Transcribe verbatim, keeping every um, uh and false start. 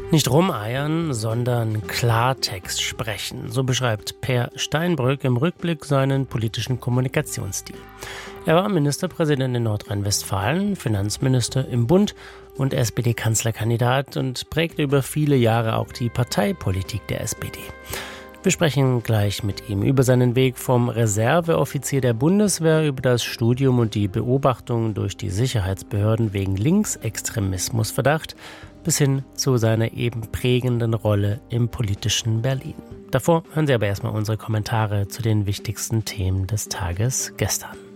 Nicht rumeiern, sondern Klartext sprechen. So beschreibt Per Steinbrück im Rückblick seinen politischen Kommunikationsstil. Er war Ministerpräsident in Nordrhein-Westfalen, Finanzminister im Bund und S P D-Kanzlerkandidat und prägte über viele Jahre auch die Parteipolitik der S P D. Wir sprechen gleich mit ihm über seinen Weg vom Reserveoffizier der Bundeswehr über das Studium und die Beobachtung durch die Sicherheitsbehörden wegen Linksextremismusverdacht bis hin zu seiner eben prägenden Rolle im politischen Berlin. Davor hören Sie aber erstmal unsere Kommentare zu den wichtigsten Themen des Tages gestern.